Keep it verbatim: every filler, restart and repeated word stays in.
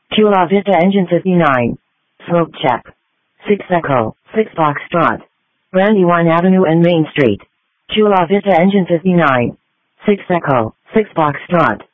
Chula Vista Engine fifty-nine. Smoke check. six Echo, six Foxtrot. Brandywine Avenue and Main Street. Chula Vista Engine fifty-nine. six Echo, six Foxtrot.